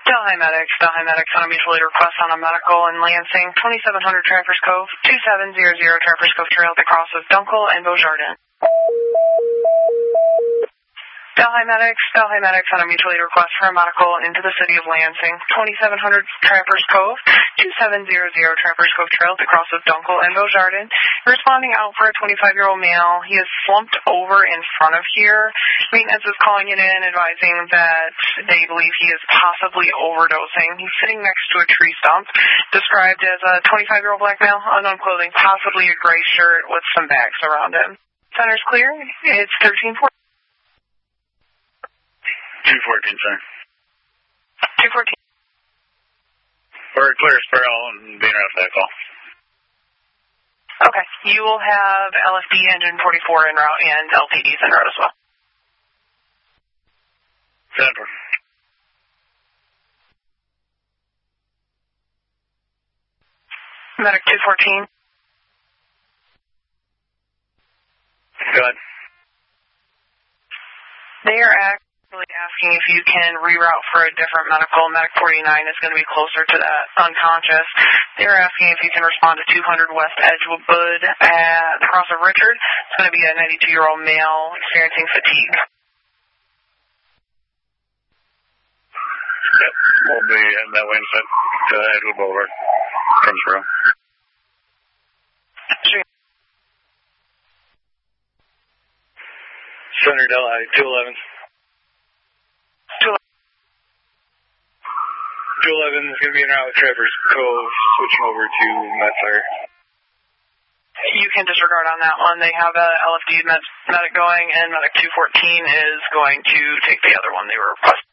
Delhi Medics on a mutual aid request on a medical in Lansing, 2700 Trappers Cove, 2700 Trappers Cove Trail at the cross of Dunkel and Beaujardin. Delhi Medics on a mutual aid request for a medical into the city of Lansing, 2700 Trappers Cove, 2700 Trappers Cove Trail at the cross of Dunkel and Beaujardin. Responding out for a 25-year-old male. He is slumped over in front of here. Maintenance is calling it in, advising that they believe he is possibly overdosing. He's sitting next to a tree stump, described as a 25-year-old black male, unknown clothing, possibly a gray shirt with some bags around him. Center's clear. It's 1340. 214, sir. 214. We're clear as Sparrow and being out of that call. Okay. You will have LFD engine 44 en route and LPDs en route as well. 7-4. Medic 214. Go ahead. They are actually asking if you can reroute for a different medical. Medic 49 is going to be closer to that unconscious. They're asking if you can respond to 200 West Edgewood at the cross of Richard. It's going to be a 92-year-old male experiencing fatigue. Yep, we'll be heading that way instead to Edgewood Boulevard from Sparrow. Center Delhi 211. 211 is going to be en route with Trappers Cove, switching over to Medfire. You can disregard on that one. They have a LFD medic going, and medic 214 is going to take the other one they were requesting.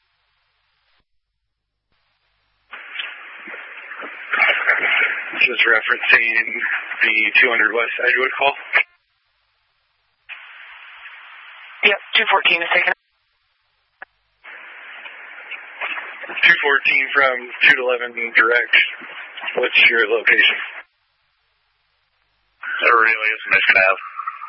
Just referencing the 200 West Edgewood call. Yep, 214 is taken. 214 from 211 direct. What's your location? Aurelius, Mission Ave.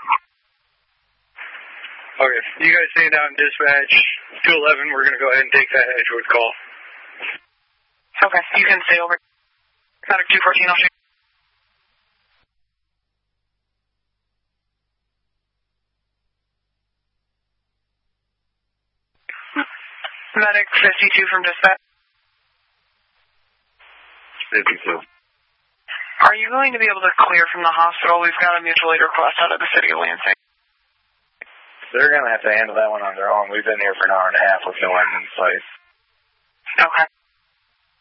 Okay, you guys stay down in dispatch. 211, we're going to go ahead and take that Edgewood call. Okay, you can stay over. Medic 214, I'll shoot. Medic 52 from dispatch. 52. Are you going to be able to clear from the hospital? We've got a mutual aid request out of the city of Lansing. They're going to have to handle that one on their own. We've been here for an hour and a half with no end in sight. Okay.